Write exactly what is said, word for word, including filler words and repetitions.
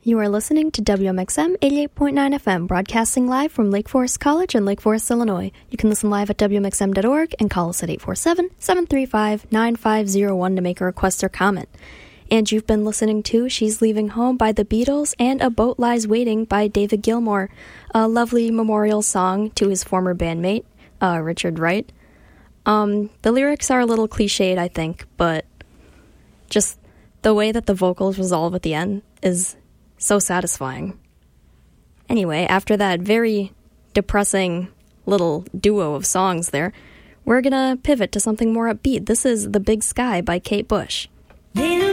You are listening to W M X M eighty-eight point nine F M, broadcasting live from Lake Forest College in Lake Forest, Illinois. You can listen live at W M X M dot org and call us at eight four seven, seven three five, nine five zero one to make a request or comment. And you've been listening to She's Leaving Home by the Beatles and A Boat Lies Waiting by David Gilmour, a lovely memorial song to his former bandmate, uh, Richard Wright. Um, the lyrics are a little cliched, I think, but just the way that the vocals resolve at the end is so satisfying. Anyway, after that very depressing little duo of songs there, we're gonna pivot to something more upbeat. This is The Big Sky by Kate Bush. Little